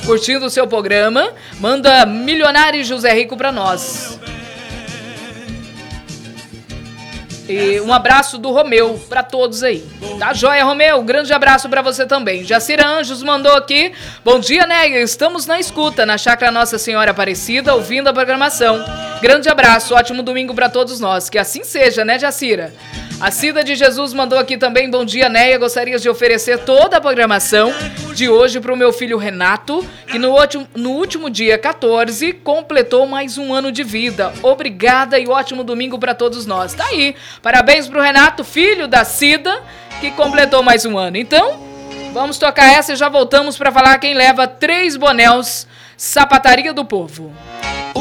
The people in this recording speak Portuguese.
curtindo o seu programa. Manda Milionário e José Rico pra nós. E um abraço do Romeu pra todos aí. Tá joia, Romeu? Um grande abraço pra você também. Jacira Anjos mandou aqui. Bom dia, Néia. Estamos na escuta, na Chácara Nossa Senhora Aparecida, ouvindo a programação. Grande abraço, ótimo domingo pra todos nós. Que assim seja, né, Jacira? A Cida de Jesus mandou aqui também. Bom dia, Néia. Gostaria de oferecer toda a programação de hoje pro meu filho Renato, que no último dia 14 completou mais um ano de vida. Obrigada e ótimo domingo pra todos nós. Tá aí. Parabéns pro Renato, filho da Cida, que completou mais um ano. Então, vamos tocar essa e já voltamos pra falar quem leva 3 bonéus Sapataria do Povo.